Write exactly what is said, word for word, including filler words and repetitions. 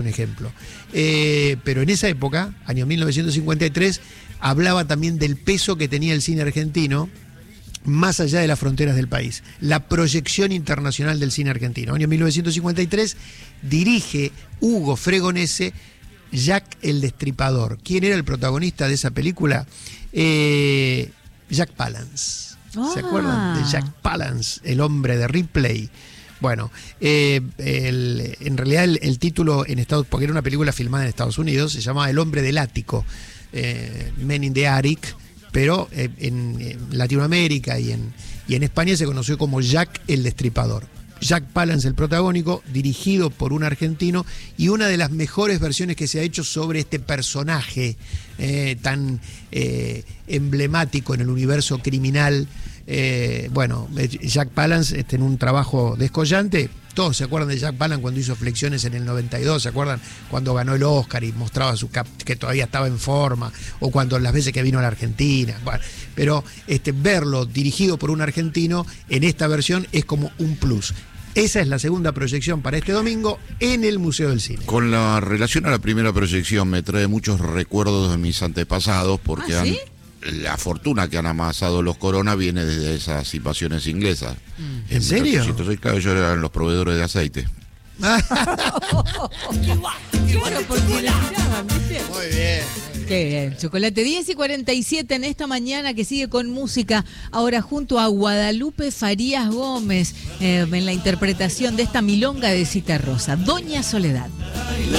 un ejemplo. Eh, pero en esa época, año mil novecientos cincuenta y tres, hablaba también del peso que tenía el cine argentino más allá de las fronteras del país. La proyección internacional del cine argentino. Año mil novecientos cincuenta y tres dirige Hugo Fregonese Jack el Destripador. ¿Quién era el protagonista de esa película? Eh, Jack Palance. ¿Se Ah. acuerdan de Jack Palance, el hombre de Ripley? Bueno, eh, el, en realidad el, el título en Estados, porque era una película filmada en Estados Unidos, se llamaba El hombre del ático, eh, Men in the Attic, pero eh, en, en Latinoamérica y en, y en España se conoció como Jack el Destripador. Jack Palance, el protagónico, dirigido por un argentino, y una de las mejores versiones que se ha hecho sobre este personaje eh, tan eh, emblemático en el universo criminal. Eh, bueno, Jack Palance este, en un trabajo descollante. Todos se acuerdan de Jack Palance cuando hizo Flexiones en el noventa y dos, ¿se acuerdan? Cuando ganó el Oscar y mostraba su cap que todavía estaba en forma, o cuando las veces que vino a la Argentina. Bueno, pero este, verlo dirigido por un argentino en esta versión es como un plus. Esa es la segunda proyección para este domingo en el Museo del Cine. Con la relación a la primera proyección me trae muchos recuerdos de mis antepasados porque ¿Ah, sí? han, la fortuna que han amasado los Corona viene desde esas invasiones inglesas. ¿En serio? mil ochocientos seis, claro, ellos eran los proveedores de aceite. Bueno, porque la miraban, ¿viste? Muy bien. Qué bien, Chocolate. diez y cuarenta y siete en esta mañana que sigue con música. Ahora junto a Guadalupe Farías Gómez eh, en la interpretación de esta milonga de Citarrosa, Doña Soledad.